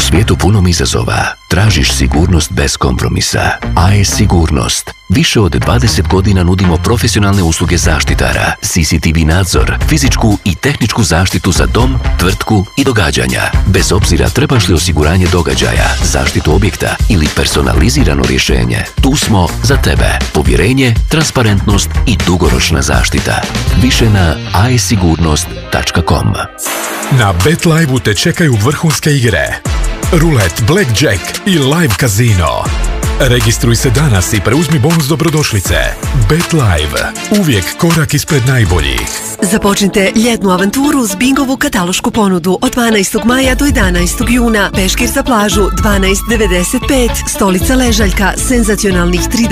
svijetu punom izazova, tražiš sigurnost bez kompromisa. AES Sigurnost. Više od 20 godina nudimo profesionalne usluge zaštitara, CCTV nadzor, fizičku i tehničku zaštitu za dom, tvrtku i događanja. Bez obzira trebaš li osiguranje događaja, zaštitu objekta ili personalizirano rješenje, tu smo za tebe. Povjerenje, transparentnost i dugoročna zaštita. Više na aesigurnost.com. Na BetLive-u te čekaju vrhunske igre. Rulet, blackjack i live casino. Registruj se danas i preuzmi bonus dobrodošlice. BetLive. Uvijek korak ispred najboljih. Započnite ljetnu avanturu uz Bingovu katalošku ponudu od 12. maja do 11. juna. Peškir za plažu 12,95, stolica ležaljka senzacionalnih 30